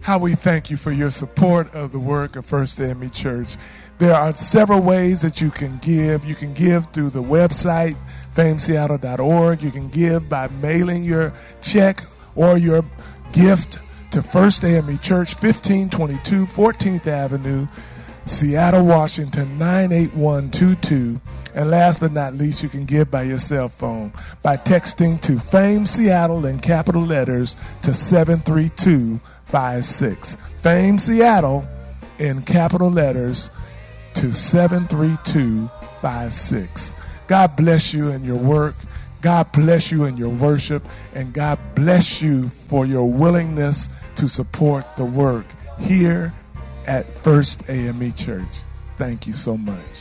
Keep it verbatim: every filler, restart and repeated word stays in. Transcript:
how we thank you for your support of the work of First A M E Church. There are several ways that you can give. You can give through the website, fame seattle dot org. You can give by mailing your check or your gift to First A M E Church, fifteen twenty-two fourteenth Avenue, Seattle, Washington, nine eight one two two. And last but not least, you can give by your cell phone by texting to Fame Seattle in capital letters to seven three two five six. Fame Seattle in capital letters to seven three two five six. God bless you in your work. God bless you in your worship. And God bless you for your willingness to support the work here at First A M E Church. Thank you so much.